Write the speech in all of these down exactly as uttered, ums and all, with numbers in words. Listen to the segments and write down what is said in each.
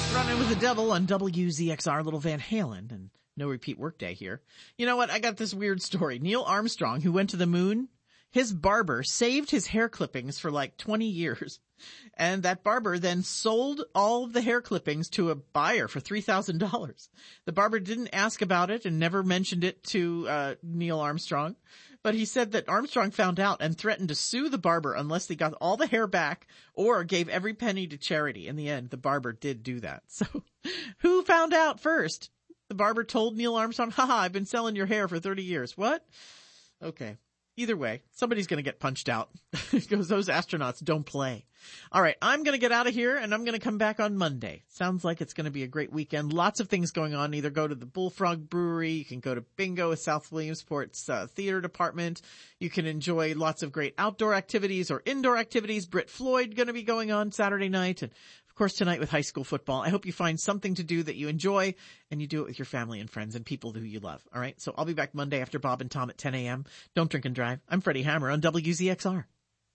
Running with the Devil on W Z X R, Little Van Halen, and no repeat workday here. You know what? I got this weird story. Neil Armstrong, who went to the moon, his barber saved his hair clippings for like twenty years. And that barber then sold all of the hair clippings to a buyer for three thousand dollars. The barber didn't ask about it and never mentioned it to uh Neil Armstrong. But he said that Armstrong found out and threatened to sue the barber unless they got all the hair back or gave every penny to charity. In the end, the barber did do that. So who found out first? The barber told Neil Armstrong, haha, I've been selling your hair for thirty years. What? Okay. Either way, somebody's going to get punched out because those astronauts don't play. All right, I'm going to get out of here, and I'm going to come back on Monday. Sounds like it's going to be a great weekend. Lots of things going on. Either go to the Bullfrog Brewery. You can go to Bingo with South Williamsport's uh, theater department. You can enjoy lots of great outdoor activities or indoor activities. Britt Floyd going to be going on Saturday night. And, of course, tonight with high school football. I hope you find something to do that you enjoy, and you do it with your family and friends and people who you love. All right, so I'll be back Monday after Bob and Tom at ten a.m. Don't drink and drive. I'm Freddie Hammer on W Z X R.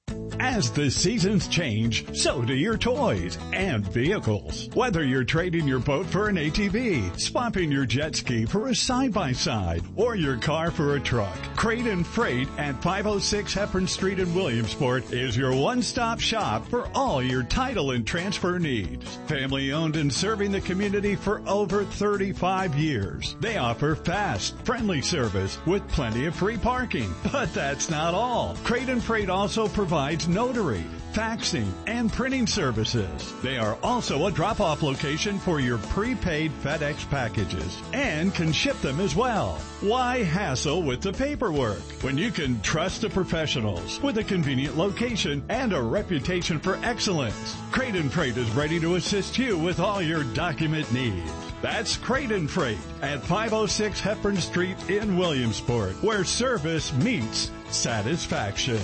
As the seasons change, so do your toys and vehicles. Whether you're trading your boat for an A T V, swapping your jet ski for a side-by-side, or your car for a truck, Crate and Freight at five oh six Hepburn Street in Williamsport is your one-stop shop for all your title and transfer needs. Family-owned and serving the community for over thirty-five years. They offer fast, friendly service with plenty of free parking. But that's not all. Crate and Freight also provides provides notary, faxing, and printing services. They are also a drop-off location for your prepaid FedEx packages and can ship them as well. Why hassle with the paperwork when you can trust the professionals with a convenient location and a reputation for excellence? Crate and Freight is ready to assist you with all your document needs. That's Crate and Freight at five oh six Hepburn Street in Williamsport, where service meets satisfaction.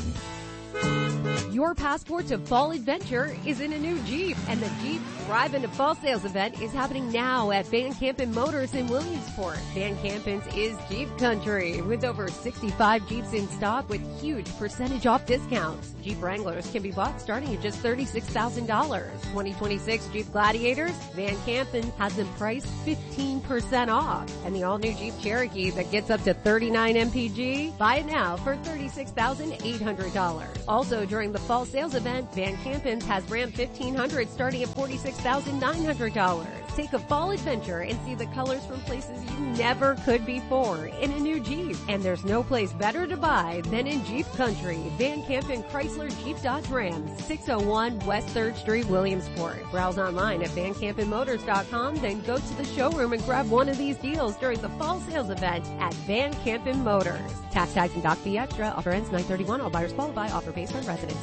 Your passport to fall adventure is in a new Jeep, and the Jeep Drive into Fall Sales event is happening now at Van Campen Motors in Williamsport. Van Campen's is Jeep Country, with over sixty-five Jeeps in stock with huge percentage off discounts. Jeep Wranglers can be bought starting at just thirty-six thousand dollars. twenty twenty-six Jeep Gladiators, Van Campen has them priced fifteen percent off. And the all-new Jeep Cherokee that gets up to thirty-nine M P G, buy it now for thirty-six thousand eight hundred dollars. Also, during the fall sales event, Van Campen's has Ram fifteen hundred starting at forty-six thousand nine hundred dollars. Take a fall adventure and see the colors from places you never could before in a new Jeep. And there's no place better to buy than in Jeep Country. Van Campen Chrysler Jeep Dodge Ram, six oh one West third Street, Williamsport. Browse online at van campen motors dot com, then go to the showroom and grab one of these deals during the fall sales event at Van Campen Motors. Tax tags and doc fee extra. Offer ends nine thirty-one. All buyers qualify. Offer based on residency.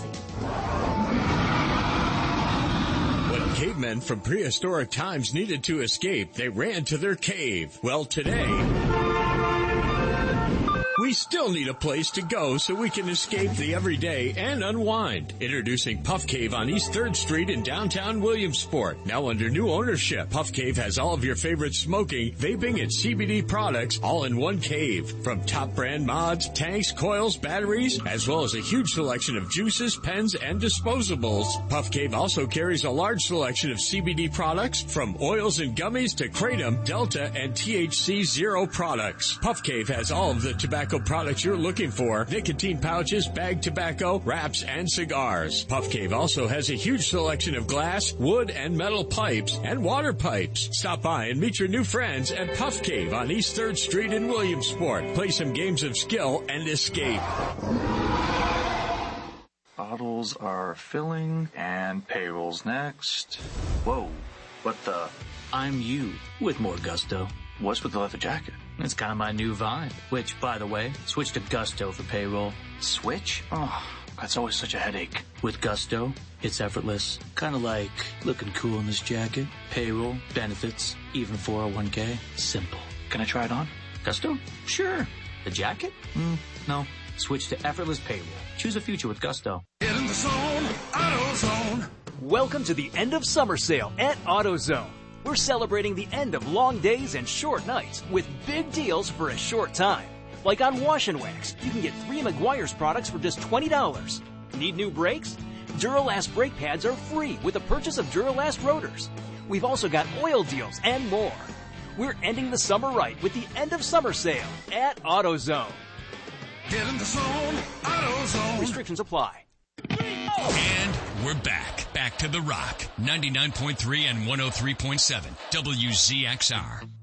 When cavemen from prehistoric times needed to escape, they ran to their cave. Well, today, we still need a place to go so we can escape the everyday and unwind. Introducing Puff Cave on East third Street in downtown Williamsport. Now under new ownership, Puff Cave has all of your favorite smoking, vaping, and C B D products all in one cave. From top brand mods, tanks, coils, batteries, as well as a huge selection of juices, pens, and disposables. Puff Cave also carries a large selection of C B D products, from oils and gummies to Kratom, Delta, and T H C Zero products. Puff Cave has all of the tobacco products you're looking for: nicotine pouches, bagged tobacco, wraps, and cigars. Puff Cave also has a huge selection of glass, wood, and metal pipes and water pipes. Stop by and meet your new friends at Puff Cave on East third Street in Williamsport. Play some games of skill and escape. Bottles are filling and payroll's next. Whoa, what the? I'm you with more gusto. What's with the leather jacket? It's kind of my new vibe, which, by the way, switch to Gusto for payroll. Switch? Oh, that's always such a headache. With Gusto, it's effortless. Kind of like looking cool in this jacket. Payroll, benefits, even four oh one k. Simple. Can I try it on? Gusto? Sure. The jacket? Mm, no. Switch to effortless payroll. Choose a future with Gusto. Get in the zone, AutoZone. Welcome to the end of summer sale at AutoZone. We're celebrating the end of long days and short nights with big deals for a short time. Like on Wash and Wax, you can get three Meguiar's products for just twenty dollars. Need new brakes? Duralast brake pads are free with the purchase of Duralast rotors. We've also got oil deals and more. We're ending the summer right with the end of summer sale at AutoZone. Get in the zone, AutoZone. Restrictions apply. And we're back. Back to The Rock. ninety-nine point three and one oh three point seven. W Z X R.